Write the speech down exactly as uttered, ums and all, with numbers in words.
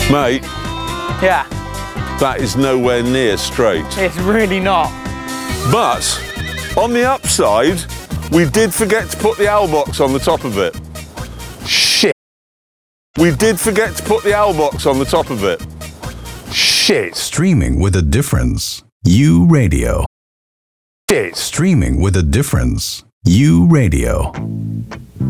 Mate, Yeah, that is nowhere near straight. it's really not. But on the upside, we did forget to put the owl box on the top of it. Shit. We did forget to put the owl box on the top of it. Shit. Streaming with a difference. U Radio. Shit. Streaming with a difference. U Radio.